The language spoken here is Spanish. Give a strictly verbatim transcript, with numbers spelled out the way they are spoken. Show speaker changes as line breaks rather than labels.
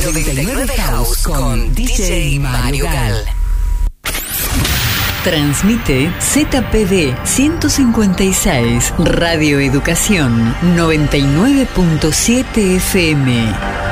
noventa y nueve House con D J Mario Gal.
Transmite Z P D ciento cincuenta y seis, Radio Educación noventa y nueve punto siete F M.